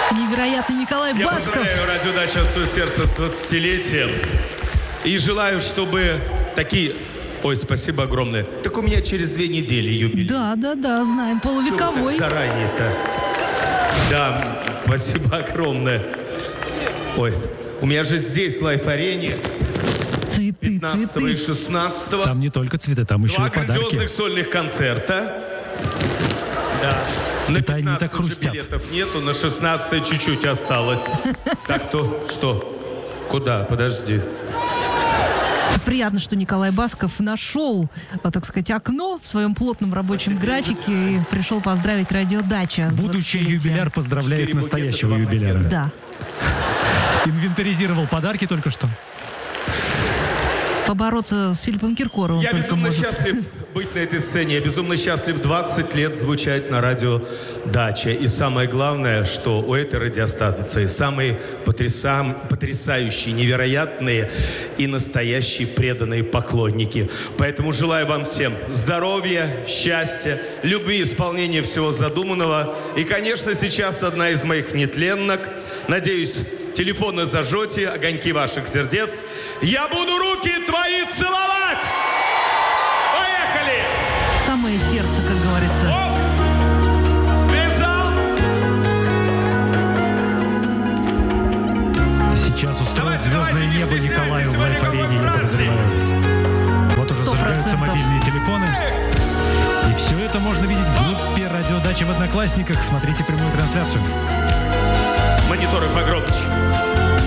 Невероятный Николай Я Басков. поздравляю радиодачу от всего сердца с 20-летием. И желаю, чтобы такие... Ой, спасибо огромное. Так у меня через 2 недели юбилей. Да, знаем, Чего вы полувековой. так заранее-то? Да, спасибо огромное. Ой, у меня же здесь лайф-арене. Цветы, 15 и цветы. 16. Там не только цветы, там еще 2 и подарки. грандиозных сольных концерта. Да. На Это они 15 так уже хрустят. билетов нету, на 16 чуть-чуть осталось. Так то что? Куда? Подожди. Приятно, что Николай Басков нашел, так сказать, окно в своем плотном рабочем графике и пришел поздравить радиодача с Будущий 20-летием. юбиляр поздравляет 4 букета, настоящего 2 юбиляра. пакета. Да. Инвентаризировал подарки только что. Побороться с Филиппом Киркоровым Я только безумно может. счастлив быть на этой сцене. Я безумно счастлив 20 лет звучать на радио «Дача». И самое главное, что у этой радиостанции самые потрясающие, невероятные и настоящие преданные поклонники. Поэтому желаю вам всем здоровья, счастья, любви, исполнения всего задуманного. И, конечно, сейчас одна из моих нетленок. Надеюсь, телефоны зажжете, огоньки ваших сердец. Я буду руки твои целовать! Поехали! Самое сердце, как говорится. Оп! Вязал! Сейчас устроит Давайте, звездное не небо стесняйтесь, Николаю в сегодня лайф-арене, какой я праздник! подозреваю. Вот уже 100%. зажигаются мобильные телефоны. И все это можно видеть в группе «Радиодача» в Одноклассниках. Смотрите прямую трансляцию. Мониторы погромче.